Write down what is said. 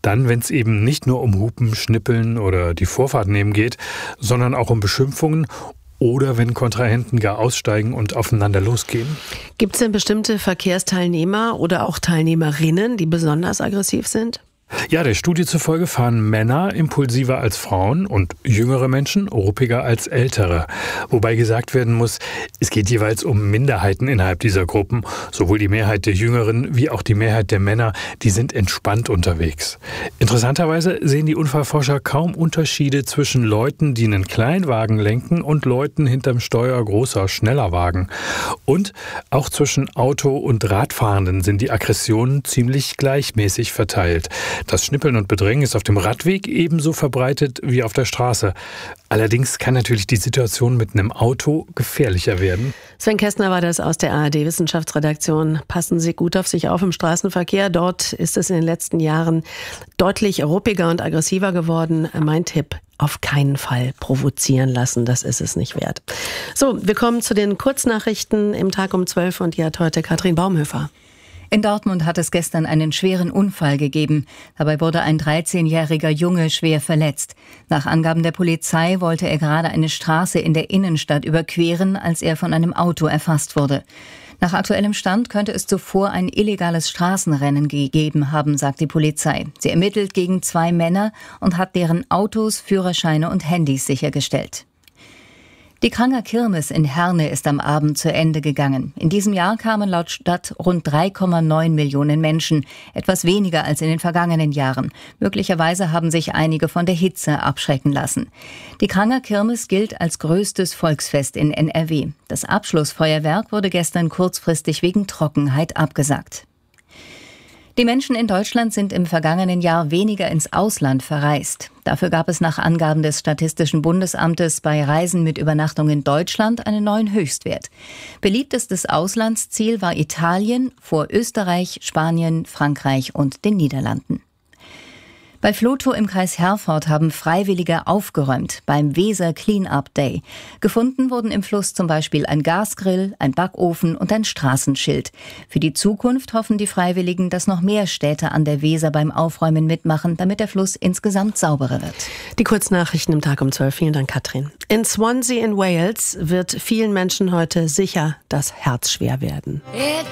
Dann, wenn es eben nicht nur um Hupen, Schnippeln oder die Vorfahrt nehmen geht, sondern auch um Beschimpfungen oder wenn Kontrahenten gar aussteigen und aufeinander losgehen. Gibt es denn bestimmte Verkehrsteilnehmer oder auch Teilnehmerinnen, die besonders aggressiv sind? Ja, der Studie zufolge fahren Männer impulsiver als Frauen und jüngere Menschen ruppiger als ältere. Wobei gesagt werden muss, es geht jeweils um Minderheiten innerhalb dieser Gruppen. Sowohl die Mehrheit der Jüngeren wie auch die Mehrheit der Männer, die sind entspannt unterwegs. Interessanterweise sehen die Unfallforscher kaum Unterschiede zwischen Leuten, die einen Kleinwagen lenken und Leuten hinterm Steuer großer, schneller Wagen. Und auch zwischen Auto- und Radfahrenden sind die Aggressionen ziemlich gleichmäßig verteilt. Das Schnippeln und Bedrängen ist auf dem Radweg ebenso verbreitet wie auf der Straße. Allerdings kann natürlich die Situation mit einem Auto gefährlicher werden. Sven Kästner war das aus der ARD-Wissenschaftsredaktion. Passen Sie gut auf sich auf im Straßenverkehr. Dort ist es in den letzten Jahren deutlich ruppiger und aggressiver geworden. Mein Tipp: auf keinen Fall provozieren lassen, das ist es nicht wert. So, wir kommen zu den Kurznachrichten im Tag um 12 und die hat heute Katrin Baumhöfer. In Dortmund hat es gestern einen schweren Unfall gegeben. Dabei wurde ein 13-jähriger Junge schwer verletzt. Nach Angaben der Polizei wollte er gerade eine Straße in der Innenstadt überqueren, als er von einem Auto erfasst wurde. Nach aktuellem Stand könnte es zuvor ein illegales Straßenrennen gegeben haben, sagt die Polizei. Sie ermittelt gegen 2 Männer und hat deren Autos, Führerscheine und Handys sichergestellt. Die Kranger Kirmes in Herne ist am Abend zu Ende gegangen. In diesem Jahr kamen laut Stadt rund 3,9 Millionen Menschen, etwas weniger als in den vergangenen Jahren. Möglicherweise haben sich einige von der Hitze abschrecken lassen. Die Kranger Kirmes gilt als größtes Volksfest in NRW. Das Abschlussfeuerwerk wurde gestern kurzfristig wegen Trockenheit abgesagt. Die Menschen in Deutschland sind im vergangenen Jahr weniger ins Ausland verreist. Dafür gab es nach Angaben des Statistischen Bundesamtes bei Reisen mit Übernachtung in Deutschland einen neuen Höchstwert. Beliebtestes Auslandsziel war Italien vor Österreich, Spanien, Frankreich und den Niederlanden. Bei Vlotho im Kreis Herford haben Freiwillige aufgeräumt beim Weser Clean-Up Day. Gefunden wurden im Fluss zum Beispiel ein Gasgrill, ein Backofen und ein Straßenschild. Für die Zukunft hoffen die Freiwilligen, dass noch mehr Städte an der Weser beim Aufräumen mitmachen, damit der Fluss insgesamt sauberer wird. Die Kurznachrichten im Tag um 12. Vielen Dank, Katrin. In Swansea in Wales wird vielen Menschen heute sicher das Herz schwer werden. It